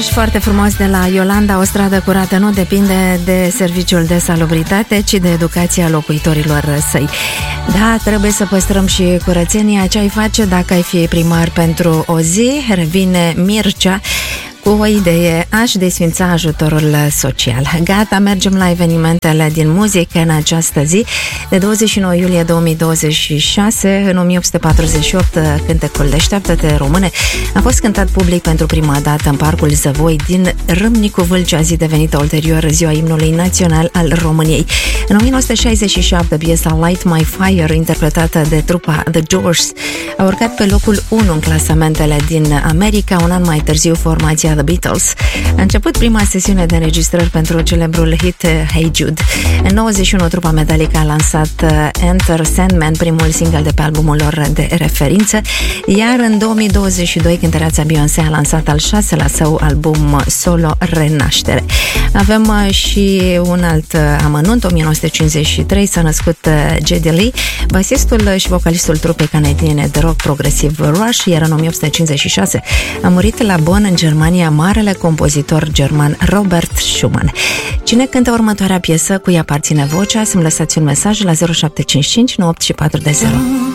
Foarte frumos de la Iolanda, o stradă curată nu depinde de serviciul de salubritate, ci de educația locuitorilor săi. Da, trebuie să păstrăm și curățenia. Ce ai face dacă ai fi primar pentru o zi? Revine Mircea cu o idee: aș desfința ajutorul social. Gata, mergem la evenimentele din muzică în această zi de 29 iulie 2026. În 1848, cântecul Deșteaptă-te române a fost cântat public pentru prima dată în Parcul Zăvoi din Râmnicu Vâlcea, zi devenită ulterior ziua imnului național al României. În 1967, piesa Light My Fire, interpretată de trupa The Doors, a urcat pe locul 1 în clasamentele din America. Un an mai târziu, formația The Beatles a început prima sesiune de înregistrări pentru celebrul hit Hey Jude. În 91, trupa Metallica a lansat Enter Sandman, primul single de pe albumul lor de referință, iar în 2022 cântăreața Beyoncé a lansat al 6-lea său album solo, Renaștere. Avem și un alt amănunt. 1953 s-a născut Geddy Lee, basistul și vocalistul trupei canadiene de rock progresiv Rush, iar în 1856 a murit la Bonn, în Germania, marele compozitor german Robert Schumann. Cine cântă următoarea piesă, cui aparține vocea? Să-mi lăsați un mesaj la 0755 98 4 de 0.